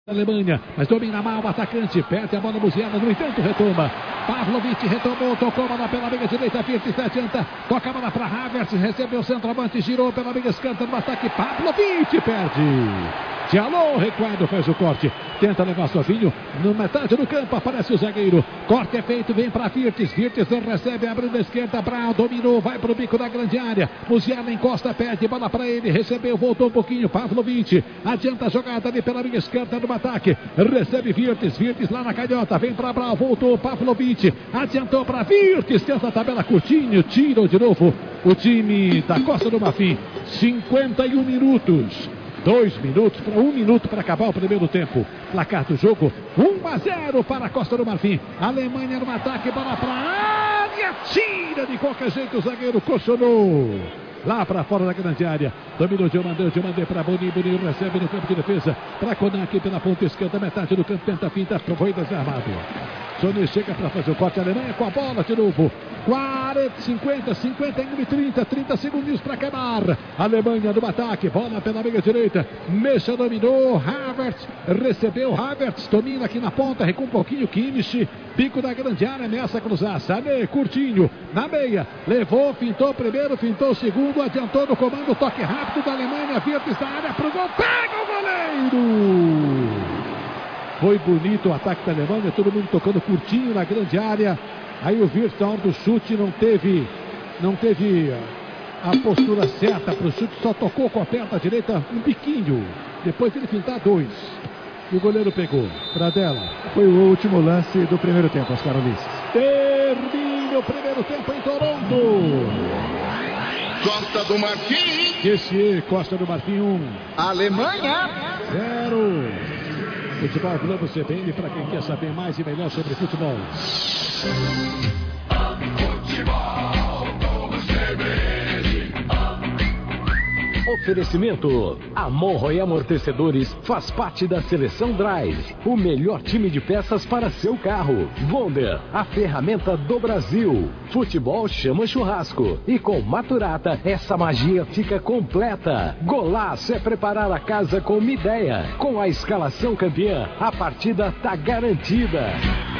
Alemanha, mas domina mal o atacante, perde a bola Musiala, no entanto retoma. Pavlovic retomou, tocou a bola pela meia direita, Virtus se adianta, toca a bola para Havertz, recebeu o centroavante, girou pela meia esquerda no ataque, Pavlovic perde. Diallo, recuado, faz o corte, tenta levar sozinho, na metade do campo aparece o zagueiro, corte é feito, vem para Virtus, Virtus recebe, abrindo a esquerda, Brown dominou, vai para o bico da grande área, Musiala encosta, perde, bola para ele, recebeu, voltou um pouquinho, Pavlovic, adianta a jogada ali pela meia esquerda no ataque, recebe Virtus, Virtus lá na canhota, vem para Brown, voltou, Pavlovic, adiantou para Virtus, tenta a tabela curtinho, tira de novo o time da Costa do Marfim, 51 minutos. 2 minutos para 1 minuto para acabar o primeiro tempo. Placar do jogo: 1-0 para a Costa do Marfim. Alemanha no ataque, bola para a área, tira de qualquer jeito o zagueiro, cochonou lá para fora da grande área. Dominou Diomandé para Boni, Boni recebe no campo de defesa para Konak pela ponta esquerda, metade do campo, tenta a finta, foi desarmado. Sony chega para fazer o corte, a Alemanha com a bola de novo. 40, 50, 51 e 30 segundos para acabar. Alemanha no ataque, bola pela meia direita. Mexa dominou, Havertz recebeu, Havertz domina aqui na ponta, recua um pouquinho, Kimmich, pico da grande área, ameaça a cruzar. Sané, curtinho, na meia, levou, fintou primeiro, fintou segundo, adiantou no comando, toque rápido da Alemanha, Virtus da área pro gol, pega o goleiro! Foi bonito o ataque da Alemanha, todo mundo tocando curtinho na grande área. Aí o Virtus, na hora do chute, não teve a postura certa para o chute, só tocou com a perna direita um biquinho. Depois ele fintar 2. E o goleiro pegou. Pradella. Foi o último lance do primeiro tempo, Oscar Ulisses. Termina o primeiro tempo em Toronto. Costa do Marfim. Kessier, Costa do Marfim 1. Alemanha 0. Futebol Globo CBN para quem quer saber mais e melhor sobre futebol. Oferecimento: Amorro e Amortecedores faz parte da Seleção Drive, o melhor time de peças para seu carro. Wonder, a ferramenta do Brasil. Futebol chama churrasco e com Maturata essa magia fica completa. Golaço é preparar a casa com uma ideia. Com a escalação campeã, a partida tá garantida.